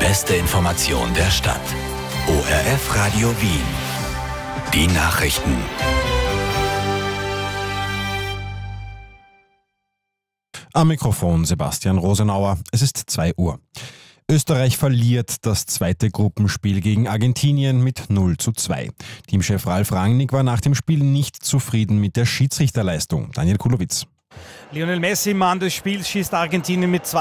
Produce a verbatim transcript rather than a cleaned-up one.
beste Information der Stadt. O R F Radio Wien. Die Nachrichten. Am Mikrofon Sebastian Rosenauer. Es ist zwei Uhr. Österreich verliert das zweite Gruppenspiel gegen Argentinien mit null zu zwei. Teamchef Ralf Rangnick war nach dem Spiel nicht zufrieden mit der Schiedsrichterleistung. Daniel Kulowitz. Lionel Messi, Mann des Spiels, schießt Argentinien mit zwei